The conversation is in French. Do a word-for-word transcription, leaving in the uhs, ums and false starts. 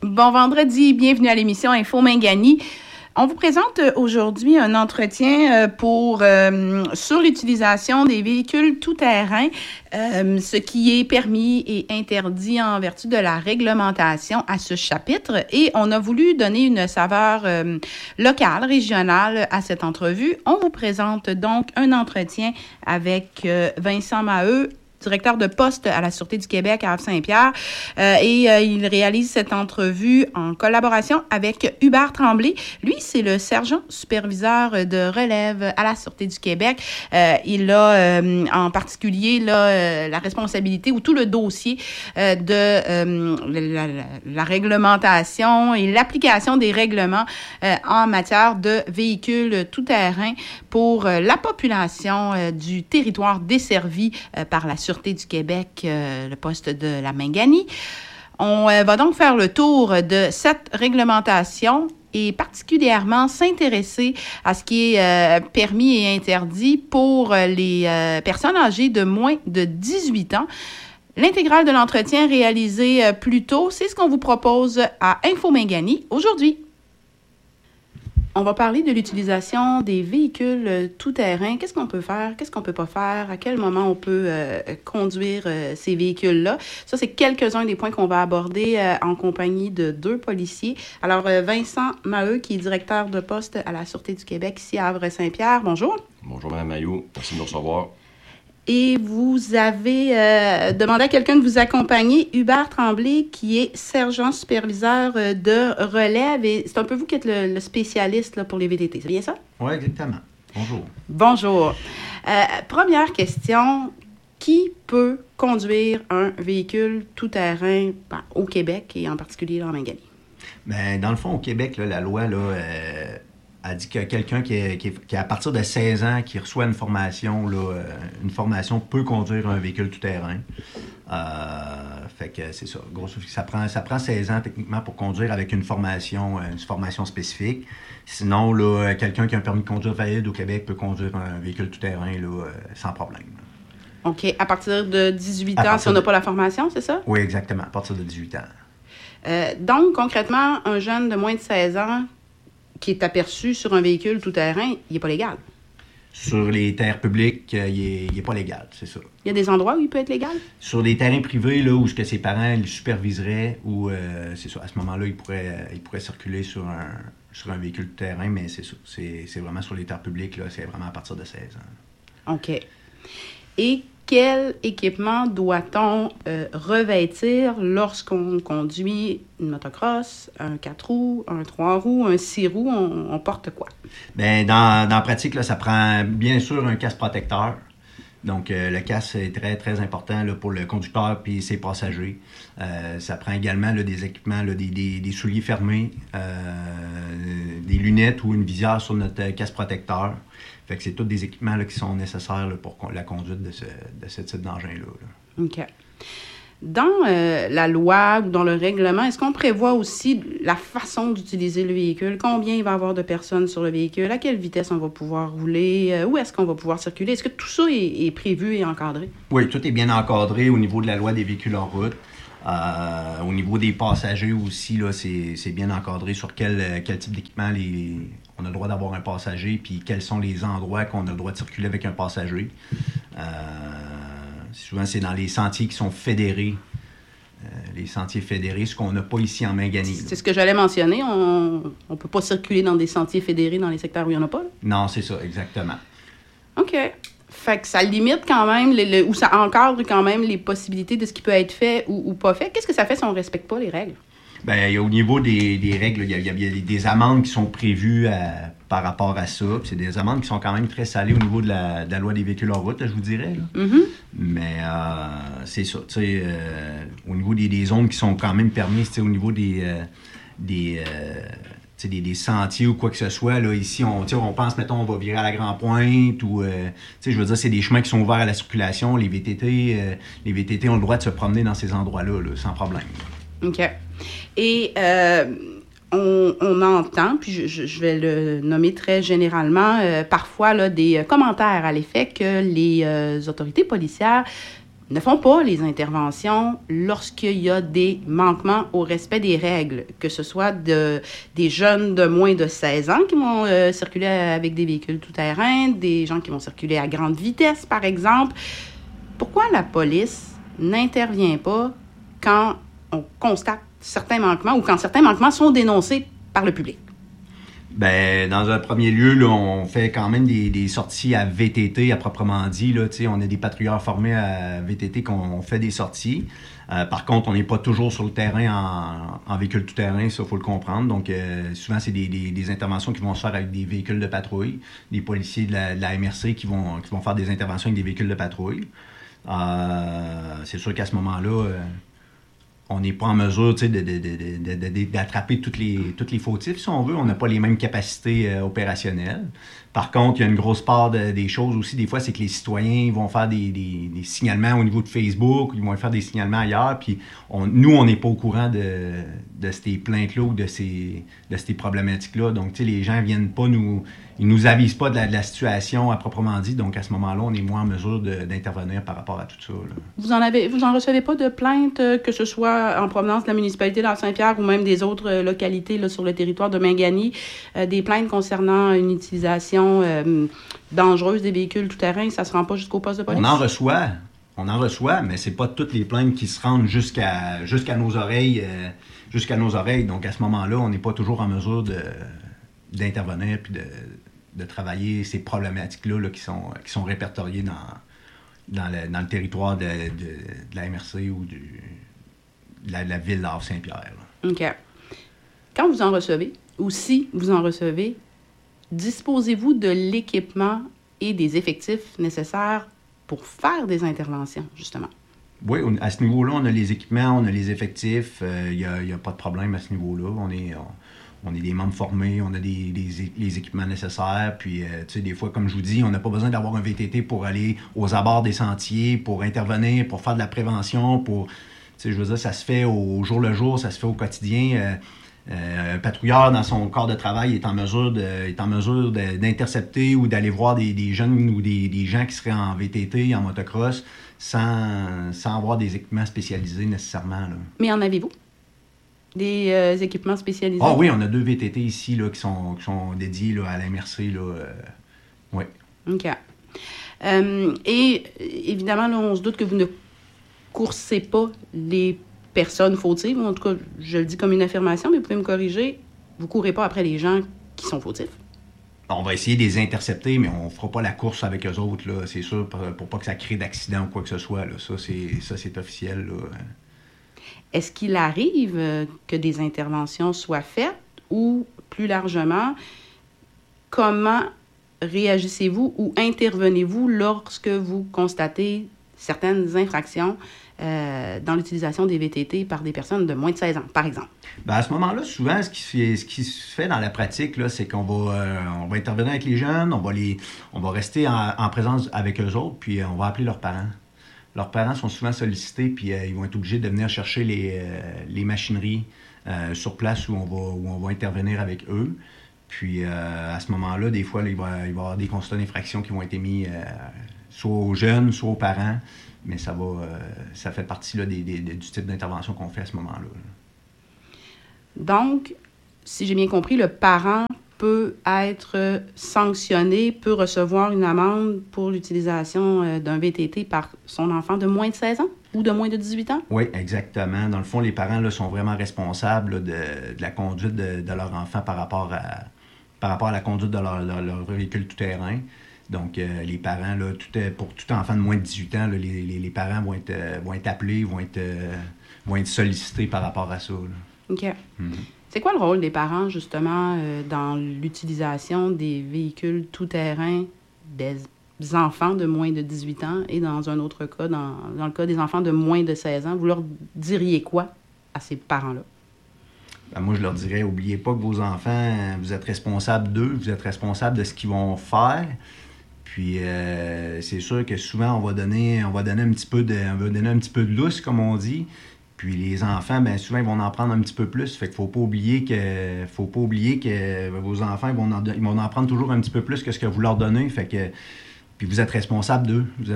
Bon vendredi, bienvenue à l'émission Info Mingani. On vous présente aujourd'hui un entretien pour euh, sur l'utilisation des véhicules tout-terrain, euh, ce qui est permis et interdit en vertu de la réglementation à ce chapitre. Et on a voulu donner une saveur euh, locale, régionale à cette entrevue. On vous présente donc un entretien avec euh, Vincent Maheu, directeur de poste à la Sûreté du Québec à Havre-Saint-Pierre. Euh, et euh, il réalise cette entrevue en collaboration avec Hubert Tremblay. Lui, c'est le sergent superviseur de relève à la Sûreté du Québec. Euh, il a euh, en particulier là, euh, la responsabilité ou tout le dossier euh, de euh, la, la, la réglementation et l'application des règlements euh, en matière de véhicules tout-terrain pour euh, la population euh, du territoire desservi euh, par la Sûreté du Québec, euh, le poste de la Mingani. On euh, va donc faire le tour de cette réglementation et particulièrement s'intéresser à ce qui est euh, permis et interdit pour les euh, personnes âgées de moins de dix-huit ans. L'intégrale de l'entretien réalisé euh, plus tôt, c'est ce qu'on vous propose à Info Mingani aujourd'hui. On va parler de l'utilisation des véhicules tout-terrain. Qu'est-ce qu'on peut faire? Qu'est-ce qu'on peut pas faire? À quel moment on peut euh, conduire euh, ces véhicules-là? Ça, c'est quelques-uns des points qu'on va aborder euh, en compagnie de deux policiers. Alors, euh, Vincent Maheu, qui est directeur de poste à la Sûreté du Québec, ici à Havre-Saint-Pierre. Bonjour. Bonjour, Mme Maheu. Merci de nous recevoir. Et vous avez euh, demandé à quelqu'un de vous accompagner, Hubert Tremblay, qui est sergent superviseur euh, de relève. Et c'est un peu vous qui êtes le, le spécialiste là, pour les V T T, c'est bien ça? Oui, exactement. Bonjour. Bonjour. Euh, première question, qui peut conduire un véhicule tout-terrain ben, au Québec et en particulier en Mingani? Bien, dans le fond, au Québec, là, la loi là, euh, a dit que quelqu'un qui est, qui, est, qui est à partir de seize ans, qui reçoit une formation, là, euh, une formation peut conduire un véhicule tout-terrain. Euh, fait que c'est ça. Grosso modo, ça prend, ça prend seize ans techniquement pour conduire avec une formation, une formation spécifique. Sinon, là, quelqu'un qui a un permis de conduire valide au Québec peut conduire un véhicule tout-terrain là, sans problème. OK. À partir de dix-huit ans, si on n'a de... pas la formation, c'est ça? Oui, exactement. À partir de dix-huit ans. Euh, donc, concrètement, un jeune de moins de seize ans qui est aperçu sur un véhicule tout-terrain, il n'est pas légal. Sur les terres publiques, euh, il n'est pas légal, c'est ça. Il y a des endroits où il peut être légal? Sur des terrains privés, là, où ce que ses parents le superviseraient, où, euh, c'est ça, à ce moment-là, il pourrait, euh, il pourrait circuler sur un, sur un véhicule tout-terrain, mais c'est ça. C'est, c'est vraiment sur les terres publiques, là, c'est vraiment à partir de seize ans. OK. Et quel équipement doit-on euh, revêtir lorsqu'on conduit une motocross, un quatre roues, un trois roues, un six roues? On, on porte quoi? Bien, dans, dans la pratique, là, ça prend bien sûr un casque protecteur. Donc, euh, le casque est très, très important là, pour le conducteur et ses passagers. Euh, ça prend également là, des équipements, là, des, des, des souliers fermés, euh, des lunettes ou une visière sur notre casque protecteur. Fait que c'est tous des équipements là, qui sont nécessaires là, pour la conduite de ce, de ce type d'engin-là. Là. OK. Dans euh, la loi ou dans le règlement, est-ce qu'on prévoit aussi la façon d'utiliser le véhicule? Combien il va y avoir de personnes sur le véhicule? À quelle vitesse on va pouvoir rouler? Euh, où est-ce qu'on va pouvoir circuler? Est-ce que tout ça est, est prévu et encadré? Oui, tout est bien encadré au niveau de la loi des véhicules en route. Euh, au niveau des passagers aussi, là, c'est, c'est bien encadré sur quel, quel type d'équipement les, on a le droit d'avoir un passager, puis quels sont les endroits qu'on a le droit de circuler avec un passager. Euh, souvent, c'est dans les sentiers qui sont fédérés. Euh, les sentiers fédérés, ce qu'on n'a pas ici en Mingani. C'est ce que j'allais mentionner. On ne peut pas circuler dans des sentiers fédérés dans les secteurs où il n'y en a pas? Là? Non, c'est ça, exactement. OK. Fait que ça limite quand même, les, le, ou ça encadre quand même les possibilités de ce qui peut être fait ou, ou pas fait. Qu'est-ce que ça fait si on ne respecte pas les règles? Bien, au niveau des, des règles, il y, a, il y a des amendes qui sont prévues à, par rapport à ça. Puis c'est des amendes qui sont quand même très salées au niveau de la, de la loi des véhicules en route, là, je vous dirais. Là. Mm-hmm. Mais euh, c'est ça. Tu sais, euh, au niveau des, des zones qui sont quand même permises, tu sais, au niveau des... Euh, des euh, Des, des sentiers ou quoi que ce soit. Là, ici, on, on pense, mettons, on va virer à la Grand-Pointe ou, euh, je veux dire, c'est des chemins qui sont ouverts à la circulation. Les V T T, euh, les V T T ont le droit de se promener dans ces endroits-là, là, sans problème. OK. Et euh, on, on entend, puis je, je, je vais le nommer très généralement, euh, parfois là, des commentaires à l'effet que les euh, autorités policières ne font pas les interventions lorsqu'il y a des manquements au respect des règles, que ce soit de, des jeunes de moins de seize ans qui vont euh, circuler avec des véhicules tout-terrain, des gens qui vont circuler à grande vitesse, par exemple. Pourquoi la police n'intervient pas quand on constate certains manquements ou quand certains manquements sont dénoncés par le public? Ben, dans un premier lieu, là, on fait quand même des, des sorties à V T T à proprement dit. Là, on a des patrouilleurs formés à V T T qu'on fait des sorties. Euh, par contre, on n'est pas toujours sur le terrain en, en véhicule tout-terrain, ça, il faut le comprendre. Donc, euh, souvent, c'est des, des, des interventions qui vont se faire avec des véhicules de patrouille, des policiers de la, de la M R C qui vont, qui vont faire des interventions avec des véhicules de patrouille. Euh, c'est sûr qu'à ce moment-là, euh, on n'est pas en mesure de, de, de, de, de, de, d'attraper tous les, toutes les fautifs, si on veut. On n'a pas les mêmes capacités euh, opérationnelles. Par contre, il y a une grosse part de, des choses aussi. Des fois, c'est que les citoyens vont faire des, des, des signalements au niveau de Facebook, ils vont faire des signalements ailleurs, puis on, nous, on n'est pas au courant de, de ces plaintes-là ou de ces, de ces problématiques-là. Donc, tu sais, les gens viennent pas nous... Ils nous avisent pas de la, de la situation à proprement dit. Donc, à ce moment-là, on est moins en mesure de, d'intervenir par rapport à tout ça. Là. Vous en avez, vous en recevez pas de plaintes, que ce soit en provenance de la municipalité de Saint-Pierre ou même des autres localités là, sur le territoire de Mingani, euh, des plaintes concernant une utilisation euh, dangereuse des véhicules tout-terrain, ça se rend pas jusqu'au poste de police? On en reçoit. On en reçoit, mais c'est pas toutes les plaintes qui se rendent jusqu'à, jusqu'à nos oreilles. Euh, jusqu'à nos oreilles. Donc, à ce moment-là, on n'est pas toujours en mesure de, d'intervenir puis de, de travailler ces problématiques-là là, qui, sont, qui sont répertoriées dans, dans, le, dans le territoire de, de, de la M R C ou du, de, la, de la ville d'Havre-Saint-Pierre. Là. OK. Quand vous en recevez, ou si vous en recevez, disposez-vous de l'équipement et des effectifs nécessaires pour faire des interventions, justement? Oui, à ce niveau-là, on a les équipements, on a les effectifs. Il euh, n'y a, y a pas de problème à ce niveau-là. On est, on, on est des membres formés, on a des, des les équipements nécessaires. Puis, euh, tu sais, des fois, comme je vous dis, on n'a pas besoin d'avoir un V T T pour aller aux abords des sentiers, pour intervenir, pour faire de la prévention, pour... Tu sais, je veux dire, ça se fait au jour le jour, ça se fait au quotidien. Euh, Euh, un patrouilleur, dans son corps de travail, est en mesure, de, est en mesure de, d'intercepter ou d'aller voir des, des jeunes ou des, des gens qui seraient en V T T, en motocross, sans, sans avoir des équipements spécialisés nécessairement. Là. Mais en avez-vous? Des euh, équipements spécialisés? Ah oui, on a deux V T T ici là, qui, sont, qui sont dédiés là, à la M R C. Là, euh, oui. OK. Euh, et évidemment, là, on se doute que vous ne coursez pas les personnes fautives, en tout cas, je le dis comme une affirmation, mais vous pouvez me corriger, vous ne courez pas après les gens qui sont fautifs. On va essayer de les intercepter, mais on ne fera pas la course avec eux autres, là, c'est sûr, pour, pour pas que ça crée d'accident ou quoi que ce soit. Là. Ça, c'est, ça, c'est officiel. Là. Est-ce qu'il arrive que des interventions soient faites ou, plus largement, comment réagissez-vous ou intervenez-vous lorsque vous constatez certaines infractions Euh, dans l'utilisation des V T T par des personnes de moins de seize ans, par exemple? Bien, à ce moment-là, souvent, ce qui, se, ce qui se fait dans la pratique, là, c'est qu'on va, euh, on va intervenir avec les jeunes, on va, les, on va rester en, en présence avec eux autres, puis euh, on va appeler leurs parents. Leurs parents sont souvent sollicités, puis euh, ils vont être obligés de venir chercher les, euh, les machineries euh, sur place où on, va, où on va intervenir avec eux. Puis, euh, à ce moment-là, des fois, là, il, va, il va y avoir des constats d'infraction qui vont être émis euh, soit aux jeunes, soit aux parents. Mais ça va, euh, ça fait partie là, des, des, du type d'intervention qu'on fait à ce moment-là. Donc, si j'ai bien compris, le parent peut être sanctionné, peut recevoir une amende pour l'utilisation d'un V T T par son enfant de moins de seize ans ou de moins de dix-huit ans? Oui, exactement. Dans le fond, les parents là, sont vraiment responsables là, de, de la conduite de, de leur enfant par rapport à, par rapport à la conduite de leur, de leur véhicule tout-terrain. Donc, euh, les parents, là, tout, pour tout enfant de moins de dix-huit ans, là, les, les, les parents vont être, euh, vont être appelés, vont être, euh, vont être sollicités par rapport à ça. Là. OK. Mm-hmm. C'est quoi le rôle des parents, justement, euh, dans l'utilisation des véhicules tout-terrain des enfants de moins de dix-huit ans et dans un autre cas, dans, dans le cas des enfants de moins de seize ans? Vous leur diriez quoi à ces parents-là? Ben, moi, je leur dirais, n'oubliez pas que vos enfants, vous êtes responsables d'eux, vous êtes responsables de ce qu'ils vont faire. Puis euh, c'est sûr que souvent, on va donner, on va donner un petit peu de, on va donner un petit peu de lousse, comme on dit. Puis les enfants, bien souvent, ils vont en prendre un petit peu plus. Fait qu'il faut pas oublier que, faut pas oublier que vos enfants, ils vont, en, ils vont en prendre toujours un petit peu plus que ce que vous leur donnez. Fait que, puis vous êtes responsable d'eux. Vous êtes